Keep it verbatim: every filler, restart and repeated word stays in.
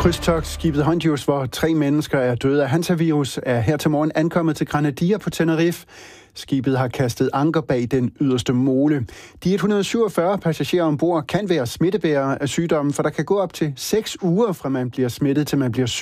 Krydstogtskibet Hondius, hvor tre mennesker er døde af hantavirus, er her til morgen ankommet til Granadilla på Tenerife. Skibet har kastet anker bag den yderste mole. De et hundrede syvogfyrre passagerer ombord kan være smittebærere af sygdommen, for der kan gå op til seks uger, fra man bliver smittet til man bliver syg.